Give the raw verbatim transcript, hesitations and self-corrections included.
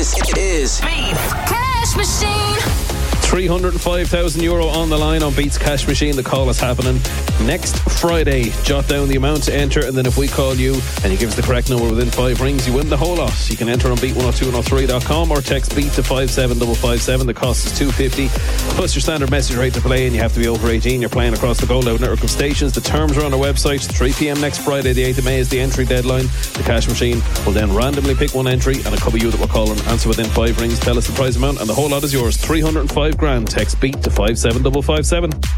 This is Beats Cash Machine. three hundred five thousand euro on the line on Beats Cash Machine. The call is happening next Friday. Jot down the amount to enter, and then if we call you and you give us the correct number within five rings, you win the whole lot. You can enter on beat one oh two one oh three dot com or text beat to five seven five five seven. The cost is two fifty plus your standard message rate to play, and you have to be over eighteen. You're playing across the Gold Out network of stations. The terms are on our website. three p.m. next Friday, the eighth of May, is the entry deadline. The Cash Machine will then randomly pick one entry, and a couple of you that will call and answer within five rings. Tell us the prize amount, and the whole lot is yours. three hundred five grand. Text beat to five seven five five seven.